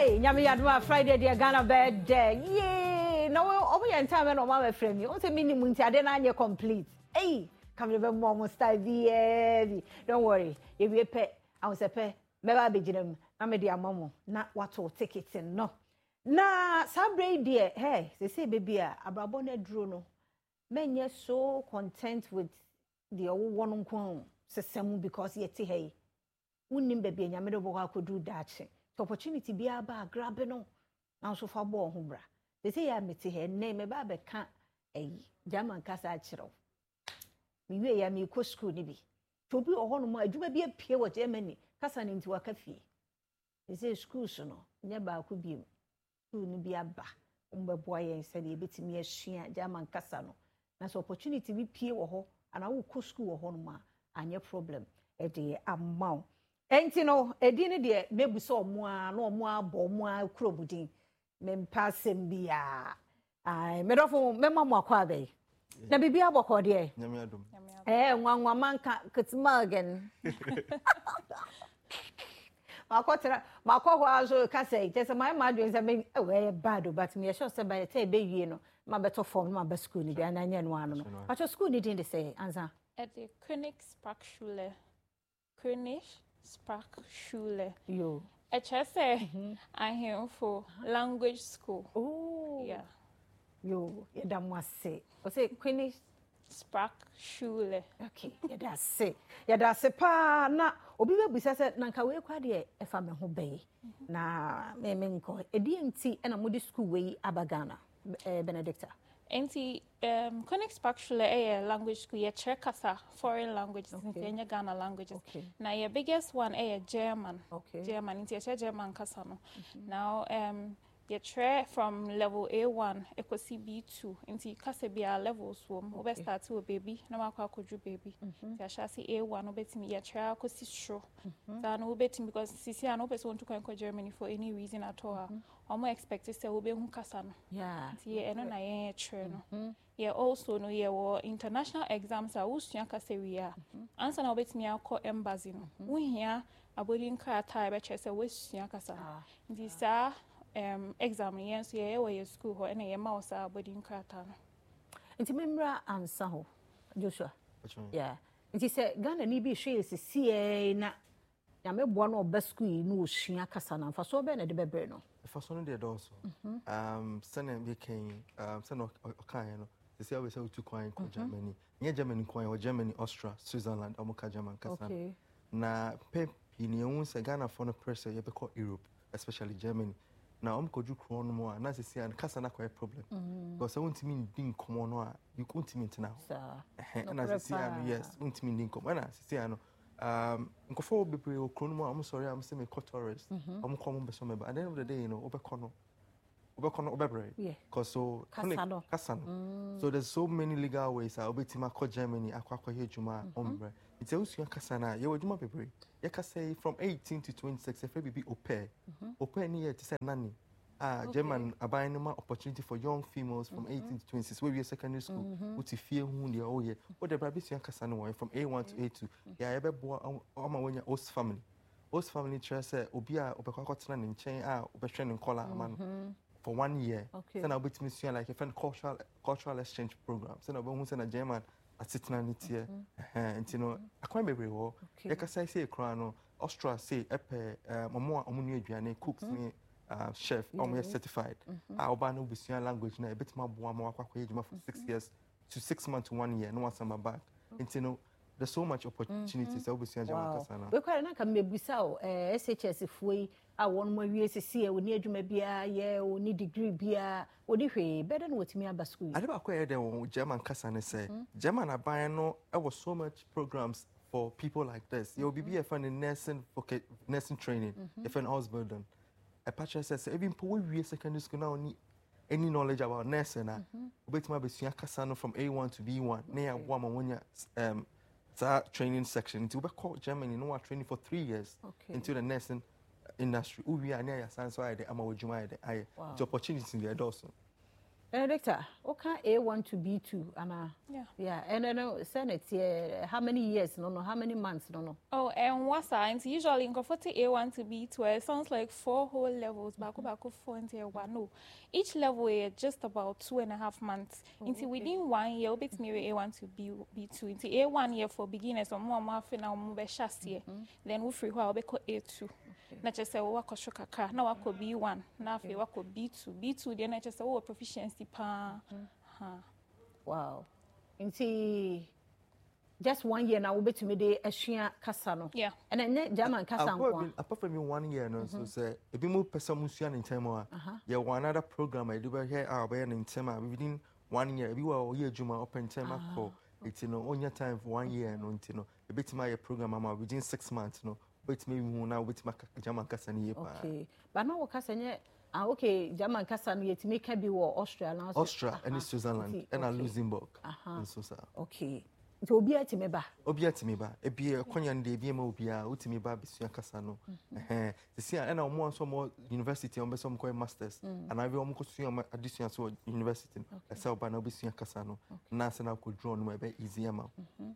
Hey, nyame yaduma Friday dear Ghana birthday. Yay! No, over your time and mama friend. You say minimum ade na anye complete. Hey, come to be mom style be. Don't worry. If you pay, I was a pay. Meba be jinem. Na me dia mama. Na wato tickets no. Na sabre dear. Hey, they say baby abrabo na dro no. Menye so content with the one nkon sesemu because yeti hey. Wunnim baby nyame do boko akodu dache. So opportunity be aba grab no. Now so far bo ho bra. They say ya meti he name ba be ka German kasa achiro. Mi we ya mi ko school ni bi. To bi oho no ma adwuma bi apie wo Germany kasa ni nti waka fie. They say schools no nya ba ko bi school ni bi aba. Mbebo yen se de betimi asua German kasa no. Na so opportunity bi pie wo ho ana wo ko school wo ho no ma anya problem. E de amount. Enti no edi ne de mebuso omo a na omo abo omo a krobudin mempa sembia ai medofo mema mo akwa be na bibia boko de nyame adom nwanwa manka ketima again makọ ho azo ka say just my madu say me we bad but me sure say by the time be wie no ma beto form ma be school ni bia na nya no ano no but school ni din de say anza at the Königsparkschule Sprachschule. Yo. HSA. I here for language school. Oh. Yeah. Yo, yada mwase. O say Sprachschule. Okay, yada se pa na obi be bisa se na nka we kwa de e fa me ho be. Na me nko edi enti e na modi school we abagana Benedicta. Enti Königsparkschule language school ye Kasa foreign languages in Ghana languages. Now your biggest one German. German enti German kasa no. Now ye from level A1 ekosi B2 enti kasa bia levels wom we start with baby na makwa koju baby. Ya sha si A1 obetimi ye kosi stro. Then obetimi because sisi an person want to go Germany for any reason at all. Omo expect say we be hu kasa no. Yeah. Ti eno na ye no. Yeah, also no ye wo international exams a usua kasa wi a. Answer na obetimi akọ embassy no. Wo hia abodi nkrata e be che say we sua kasa. Ndi sa exam yen so ye wo ye school ho na ye ma wo sa abodi nkrata no. Nti memra ansa ho Joshua. Yeah. Nti say Ghana ni bi hwe sisi na ya meboa no oba school no osua kasa na fa so be na de bebre no. Fa so no de also. Sene be kan sene okan no. They say we say to kwan ko Germany. Nye Germany kwan or Germany, Austria, Switzerland, amuka German kasa. Okay. Na pep ni ehun se Ghana for no pressure ye be call Europe, especially Germany. Na koju kro no mo na se see an kasa na kwa problem. Because I want me din komo no a you couldn't mean now. Na se see an yes, want me din komo na se see an nkofo bebre o kro no mo am sorry am say me tourist. Am komo be so me but at the end of the day you know obekono because so so there's so many legal ways I obetima ko Germany akwa hejuma ombre it's also kasana ye wajuma bebre ye ka say from 18 to 26 if be ope ni ye to say nani German abainuma opportunity for young females from 18 to 26 where we secondary school uti fie hu de o ye o de bra be sua kasana one from A1 to A2 ya ye be bo ama wanya host family try say obi a obekwa kwatena ne nchen a obehwe ne nkola ama no for 1 year. Then I'll be to like a friend cultural exchange program. So I'll be German at sitting here. And you know, I can't be very well. Like I say a crown, Austria say epe more ammonia cooks me chef almost certified. I'll ban no language now. A bit more for 6 years to 6 months to 1 year. No one's on my back. And you know, there's so much opportunities. Obviously, German kasana. We quite na me bisa SHS foi a one more years see we need adwuma bia ye we need degree bia we di hwe better than wetimi aba school. I never quite there German kasana say German aban no there was so much programs for people like this. You will be a fan in nursing training, if an Ausbilden. A patcher says even for we secondary school now need any knowledge about nursing na obetimi be sua kasana from A1 to B1 na ya wo ma that training section into we call Germany no training for 3 years into the nursing industry we are near science why the ama wojuma the opportunities in the also Doctor, okay, A1 to B2, Anna. Yeah, and then Senate, how many years? No, how many months? No. Oh, and what science? Usually in comfort A1 to B2, it sounds like 4 whole levels. Back 4 into A1. No, each level is just about 2.5 months. Into within 1 year, we bit me A1 to B2. Into A1 year for beginners, or more now move chassis. Then we free while we call A2. Na just say we could shoka na we could B1 na we could B2 then na just say we proficiency pa wow inti just 1 year now we bet me dey asua kasa no yeah and then German kasa nko apart from 1 year no so say ebi mo person mo sua in time a yeah one other program I do be here our in time within 1 year ebi wa year juma open time akọ it no onya time for 1 year no ntino ebi tima your program ama within 6 months no wait me now wait my German kasa ni pa okay but now kasa nye okay German kasa no yetimi ka bi wo Austria and Switzerland and Luxembourg and so okay so obi atimi ba ebi konya nde ebi ma obi a utimi ba bisua kasa no see and omo so mo university on be some ko masters and I be omo ko sua addition so university say oba na bisua kasa no na se na ko draw no e be easy ama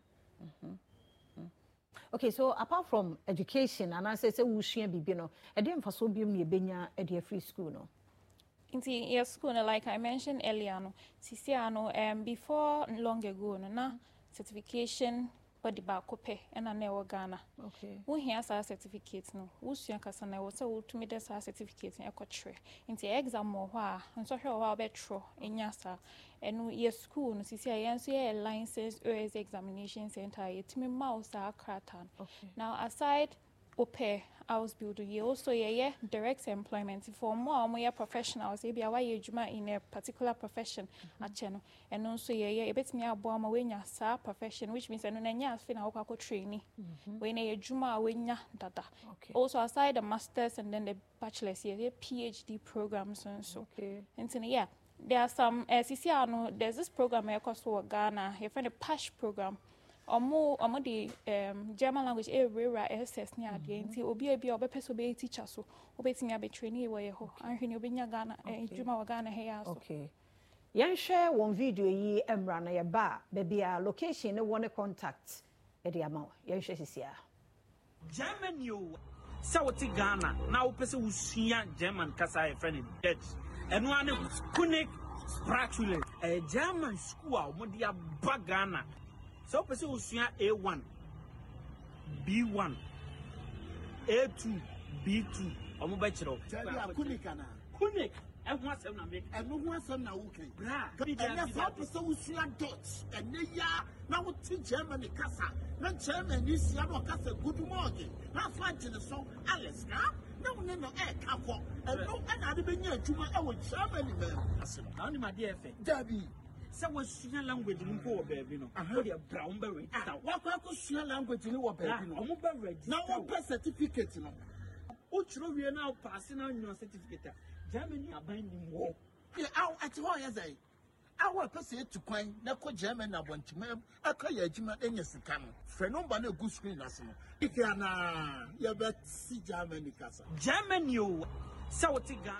okay, so apart from education, and I say we share bibi no, e dey mfaso bi mu ebenya e dey free school no. Inti your school like I mentioned earlier no, sisi ano before long ago no na certification body ba kope na na e Ghana. Okay. Wo hia sa certificate no, wo sua kasa na wo say wo tumi de sa certificate e kotre. Inti exam wo ha, nso hwe wo betro enya sa. And your school no sisi ayenso ye license OS examination center yetimi mouse akratan. Okay. Now aside ope house builder ye also ye direct employment for more professionals e bia why ejuma in a particular profession acheno and also ye betimi abo ma wenya sa profession which means eno nya afi na wakwa trainee we na ejuma wenya dada. Okay. Also aside the masters and then the bachelor's ye PhD programs and so. Okay. And so yeah there are some there's this program I call so Ghana you find a PASH program omo the German language rare SS ni ade nti obi obepeso be teacher so obetimi abe trainee we ho anhwe obenya Ghana juma wa Ghana he ya so okay yan share one video yi emra na ye ba bia location ne one contact e dey ama yan share sisia German you South Ghana now pese usua German kasa e friend Dutch and one Kunik Spratule a German school modia bagana so pese usua A1 B1 A2 B2 omo ba chiro Kunik and what's na make and no one some na okay bra and so pese usua Dutch and ya na wo German kasa na German is ya no kasa good morning na fight in the song Alice ka no kako and no and be near juma e wo Germany man asem na ni ma dey efe dabi se wo sua language ni ko wo baby no wo dey brown be register wa ko sua language ni wo baby no omo be register na wo be certificate no o chiro wie na pass na new certificate Germany aban ni wo e aw ati ho ya zai awa pese to kwan na ko Germany abontima aka ya adwuma enya sika no frɛ number na egu screen ase no ikana ya bet si Germany kasa Germany o South Ghana